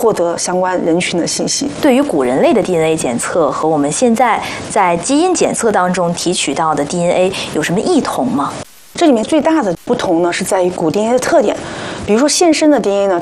获得相关人群的信息。 对于古人类的 DNA 检测和我们现在在基因检测当中提取到的 DNA 有什么异同吗？ 这里面最大的不同呢，是在于古 DNA 的特点。比如说现生的 DNA 呢，